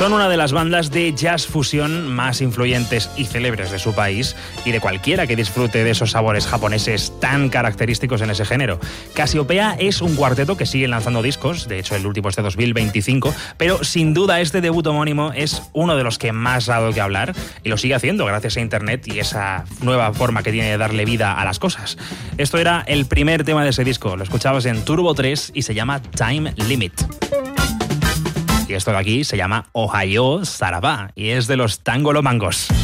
Son una de las bandas de jazz fusión más influyentes y célebres de su país y de cualquiera que disfrute de esos sabores japoneses tan característicos en ese género. Casiopea es un cuarteto que sigue lanzando discos, de hecho el último es de 2025, pero sin duda este debut homónimo es uno de los que más ha dado que hablar y lo sigue haciendo gracias a internet y esa nueva forma que tiene de darle vida a las cosas. Esto era el primer tema de ese disco, lo escuchabas en Turbo 3 y se llama Time Limit. Y esto de aquí se llama Ohio Saraba y es de los Tangolomangos.